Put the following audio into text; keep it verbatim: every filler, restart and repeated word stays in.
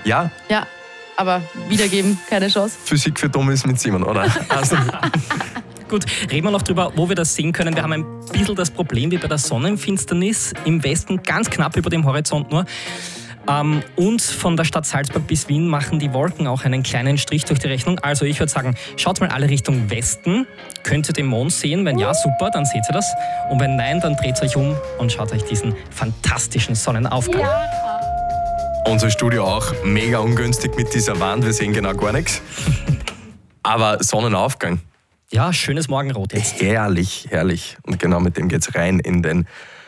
Ja? Ja, aber wiedergeben, keine Chance. Physik für Dummies mit Simon, oder? Also, Gut, reden wir noch drüber, wo wir das sehen können. Wir haben ein bisschen das Problem wie bei der Sonnenfinsternis. Im Westen ganz knapp über dem Horizont nur. Ähm, und von der Stadt Salzburg bis Wien machen die Wolken auch einen kleinen Strich durch die Rechnung. Also ich würde sagen, schaut mal alle Richtung Westen. Könnt ihr den Mond sehen? Wenn ja, super, dann seht ihr das. Und wenn nein, dann dreht euch um und schaut euch diesen fantastischen Sonnenaufgang. Ja. unser Studio auch mega ungünstig mit dieser Wand, wir sehen genau gar nichts. Aber Sonnenaufgang. Ja, schönes Morgenrot jetzt. Herrlich, herrlich. Und genau mit dem geht's rein in den